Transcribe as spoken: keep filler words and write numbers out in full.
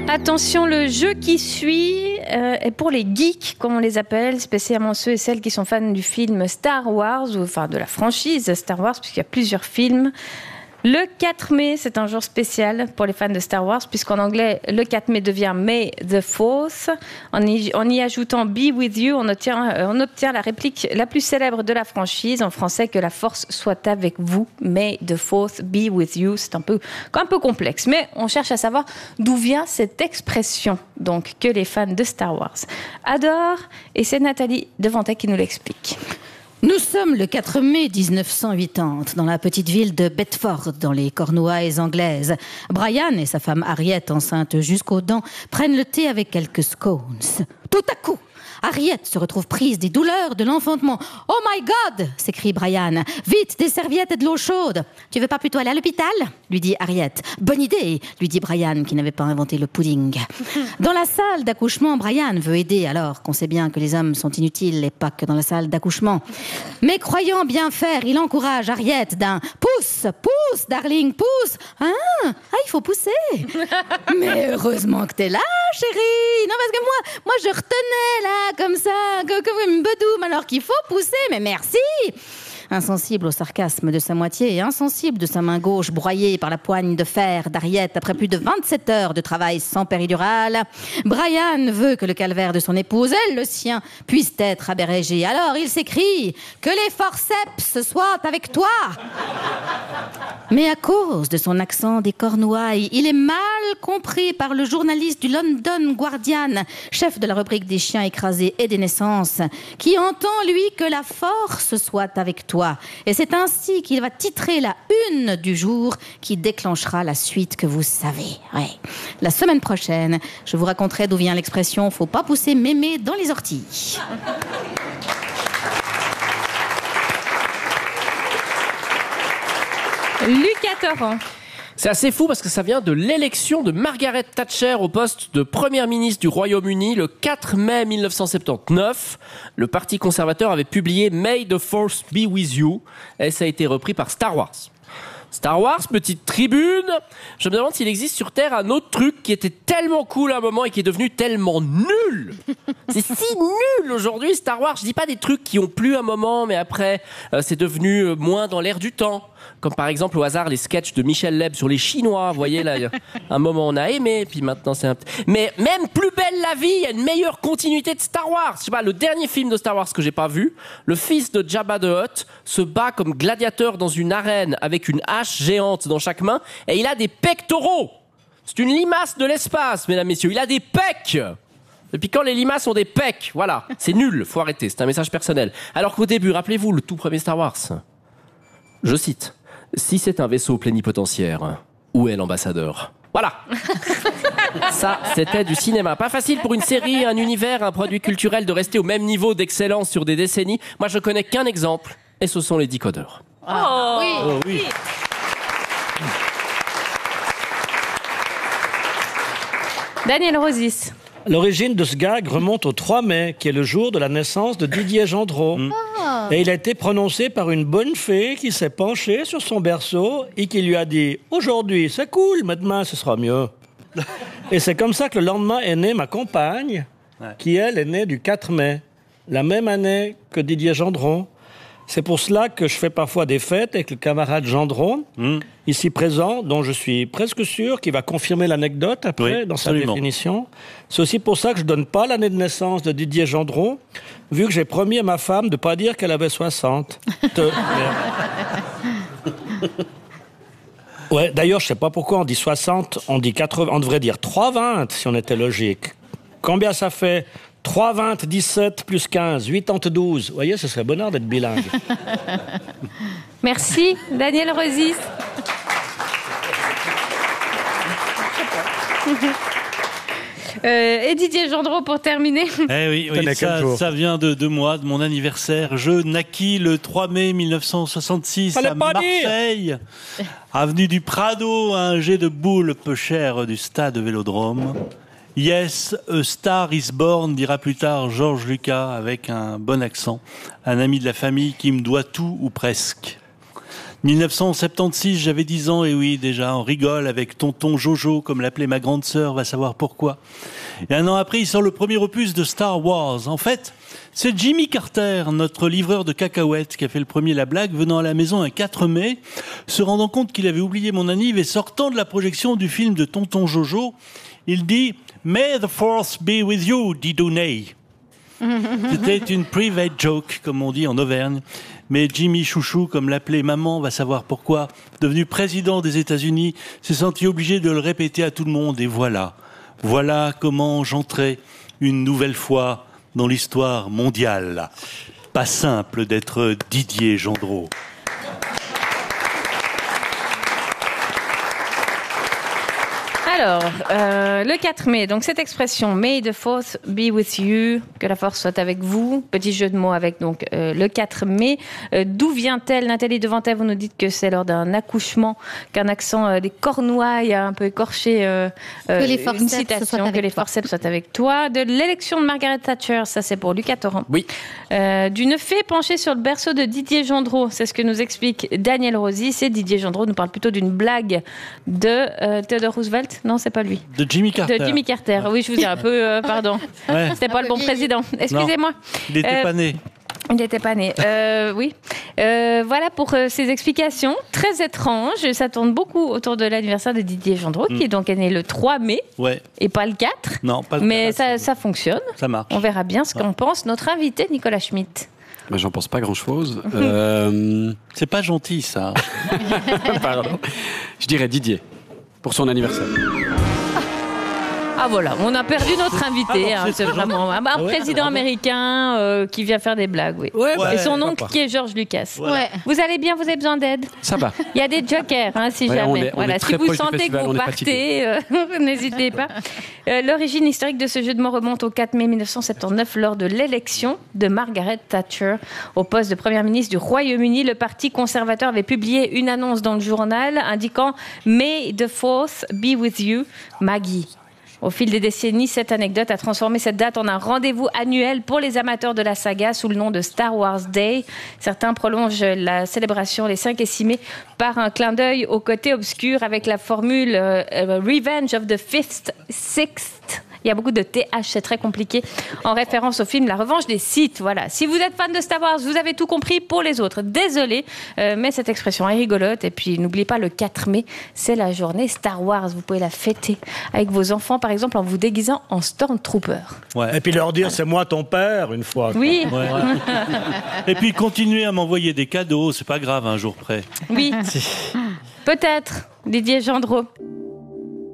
Attention, le jeu qui suit euh, est pour les geeks, comme on les appelle, spécialement ceux et celles qui sont fans du film Star Wars, ou enfin de la franchise Star Wars, puisqu'il y a plusieurs films. Le quatre mai, c'est un jour spécial pour les fans de Star Wars, puisqu'en anglais, le quatre mai devient May the fourth. En y, en y ajoutant Be with you, on obtient, on obtient la réplique la plus célèbre de la franchise, en français, que la force soit avec vous. May the fourth be with you. C'est un peu, un peu complexe, mais on cherche à savoir d'où vient cette expression, donc, que les fans de Star Wars adorent. Et c'est Nathalie Devantet qui nous l'explique. Nous sommes le quatre mai dix-neuf cent quatre-vingt-dix, dans la petite ville de Bedford, dans les Cornouailles anglaises. Brian et sa femme Harriet, enceinte jusqu'aux dents, prennent le thé avec quelques scones. Tout à coup, Harriet se retrouve prise des douleurs de l'enfantement. « Oh my God !» s'écrie Brian. « Vite, des serviettes et de l'eau chaude !»« Tu veux pas plutôt aller à l'hôpital ?» lui dit Harriet. « Bonne idée !» lui dit Brian, qui n'avait pas inventé le pudding. Dans la salle d'accouchement, Brian veut aider, alors qu'on sait bien que les hommes sont inutiles et pas que dans la salle d'accouchement. Mais croyant bien faire, il encourage Harriet d'un « Pousse, pousse, darling, pousse !»« Ah, ah, il faut pousser !»« Mais heureusement que t'es là, chérie !»« Non, parce que moi, moi je retenais là, comme ça, comme une bedoum, alors qu'il faut pousser, mais merci !» Insensible au sarcasme de sa moitié et insensible de sa main gauche broyée par la poigne de fer d'Harriet après plus de vingt-sept heures de travail sans péridurale, Brian veut que le calvaire de son épouse, elle le sien, puisse être abrégé. Alors il s'écrie « Que les forceps soient avec toi !» Mais à cause de son accent des Cornouailles, il est mal compris par le journaliste du London Guardian, chef de la rubrique des chiens écrasés et des naissances, qui entend, lui, que la force soit avec toi. Et c'est ainsi qu'il va titrer la une du jour qui déclenchera la suite que vous savez. Ouais. La semaine prochaine, je vous raconterai d'où vient l'expression « faut pas pousser mémé dans les orties ». Lucas Torrent. C'est assez fou parce que ça vient de l'élection de Margaret Thatcher au poste de première ministre du Royaume-Uni le quatre mai mille neuf cent soixante-dix-neuf. Le Parti conservateur avait publié May the Force be with you et ça a été repris par Star Wars. Star Wars, petite tribune. Je me demande s'il existe sur Terre un autre truc qui était tellement cool à un moment et qui est devenu tellement nul. C'est si nul aujourd'hui, Star Wars. Je dis pas des trucs qui ont plu un moment, mais après, euh, c'est devenu euh, moins dans l'air du temps. Comme par exemple au hasard les sketchs de Michel Leb sur les Chinois. Vous voyez là, un moment on a aimé, puis maintenant c'est un. Mais même Plus belle la vie, il y a une meilleure continuité de Star Wars. Je sais pas, le dernier film de Star Wars que j'ai pas vu, le fils de Jabba the Hutt se bat comme gladiateur dans une arène avec une hache géante dans chaque main et il a des pectoraux. C'est une limace de l'espace, mesdames, messieurs. Il a des pecs. Depuis quand les limaces ont des pecs? Voilà, c'est nul, faut arrêter, c'est un message personnel. Alors qu'au début, rappelez-vous, le tout premier Star Wars, je cite, « Si c'est un vaisseau plénipotentiaire, où est l'ambassadeur ?» Voilà. Ça, c'était du cinéma. Pas facile pour une série, un univers, un produit culturel de rester au même niveau d'excellence sur des décennies. Moi, je connais qu'un exemple, et ce sont les décodeurs. Oh, oui. Oh oui. Daniel Rosis. L'origine de ce gag remonte au trois mai, qui est le jour de la naissance de Didier Gendreau. Mmh. Ah. Et il a été prononcé par une bonne fée qui s'est penchée sur son berceau et qui lui a dit « Aujourd'hui, c'est cool, mais demain, ce sera mieux. » Et c'est comme ça que le lendemain est née ma compagne, ouais. qui, elle, est née du quatre mai, la même année que Didier Gendron. C'est pour cela que je fais parfois des fêtes avec le camarade Gendron, mmh. ici présent, dont je suis presque sûr qu'il va confirmer l'anecdote après, oui, dans absolument. Sa définition. C'est aussi pour ça que je ne donne pas l'année de naissance de Didier Gendron, vu que j'ai promis à ma femme de ne pas dire qu'elle avait soixante. Te... ouais, d'ailleurs, je ne sais pas pourquoi on dit soixante, on dit quatre-vingts, on devrait dire trois vingt si on était logique. Combien ça fait ? trois vingt, dix-sept, plus quinze, quatre-vingt-douze. Vous voyez, ce serait bonheur d'être bilingue. Merci, Daniel Rosis. Euh, et Didier Gendreau pour terminer. Eh oui, oui ça, ça vient de, de moi, de mon anniversaire. Je naquis le trois mai mille neuf cent soixante-six à Marseille, avenue du Prado, un jet de boules peu cher du stade Vélodrome. Yes, a star is born, dira plus tard Georges Lucas avec un bon accent, un ami de la famille qui me doit tout ou presque. mille neuf cent soixante-seize, j'avais dix ans, et oui, déjà, on rigole avec tonton Jojo, comme l'appelait ma grande sœur, va savoir pourquoi. Et un an après, il sort le premier opus de Star Wars. En fait, c'est Jimmy Carter, notre livreur de cacahuètes, qui a fait le premier la blague, venant à la maison un quatre mai, se rendant compte qu'il avait oublié mon anniv et sortant de la projection du film de tonton Jojo, il dit « May the force be with you, Didounet ». C'était une private joke, comme on dit en Auvergne. Mais Jimmy Chouchou, comme l'appelait maman, va savoir pourquoi, devenu président des États-Unis, s'est senti obligé de le répéter à tout le monde. Et voilà, voilà comment j'entrais une nouvelle fois dans l'histoire mondiale. Pas simple d'être Didier Gendreau. Alors, euh, le quatre mai, donc cette expression « May the force be with you », que la force soit avec vous, petit jeu de mots avec donc euh, le quatre mai. Euh, d'où vient-elle? Nathalie Devantel, vous nous dites que c'est lors d'un accouchement qu'un accent euh, des Cornouailles a un peu écorché euh, euh, que les une citation, que les forceps soient avec toi. De l'élection de Margaret Thatcher, ça c'est pour Lucas Torrent. Oui. Euh, d'une fée penchée sur le berceau de Didier Gendreau, c'est ce que nous explique Daniel Rosy. C'est Didier Gendreau nous parle plutôt d'une blague de euh, Theodore Roosevelt. Non, c'est pas lui. De Jimmy Carter. De Jimmy Carter. Oui, je vous ai un peu... Euh, pardon. Ouais. C'était pas le bon président. Excusez-moi. Il n'était Euh, pas né. Il n'était pas né. Euh, oui. Euh, voilà pour euh, ces explications très étranges. Ça tourne beaucoup autour de l'anniversaire de Didier Gendreau, mm. qui est donc né le trois mai Ouais. et pas le quatre. Non, pas le Mais quatre. ça, ça fonctionne. Ça marche. On verra bien ce Ouais. qu'en pense notre invité Nicolas Schmitt. Ben, j'en pense pas grand-chose. euh... C'est pas gentil, ça. Pardon. Je dirais Didier, pour son anniversaire. Ah voilà, on a perdu notre invité. Ah bon, hein, c'est vraiment un, un ouais, président ah bon. américain euh, qui vient faire des blagues, oui. Ouais, Ouais. Et son oncle pourquoi qui est George Lucas. Voilà. Ouais. Vous allez bien, vous avez besoin d'aide? Ça va. Il y a des jokers, hein, si Ouais, jamais. on est- on voilà, est si très vous proche du sentez que festival, vous on est partez, euh, n'hésitez pas. Euh, L'origine historique de ce jeu de mots remonte au quatre mai mille neuf cent soixante-dix lors de l'élection de Margaret Thatcher au poste de première ministre du Royaume-Uni. Le Parti conservateur avait publié une annonce dans le journal indiquant « May the fourth be with you, Maggie ». Au fil des décennies, cette anecdote a transformé cette date en un rendez-vous annuel pour les amateurs de la saga sous le nom de Star Wars Day. Certains prolongent la célébration les cinq et six mai par un clin d'œil au côté obscur avec la formule euh, euh, Revenge of the Fifth, Sixth. Il y a beaucoup de T H, c'est très compliqué, en référence au film La Revanche des Sith. Voilà. Si vous êtes fan de Star Wars, vous avez tout compris. Pour les autres, désolé, euh, mais cette expression est rigolote. Et puis, n'oubliez pas, le quatre mai, c'est la journée Star Wars. Vous pouvez la fêter avec vos enfants, par exemple, en vous déguisant en Stormtrooper. Ouais. Et puis leur dire c'est moi ton père une fois. quoi. Oui, Ouais. Et puis continuez à m'envoyer des cadeaux, c'est pas grave un jour près. oui. Peut-être, Didier Gendreau.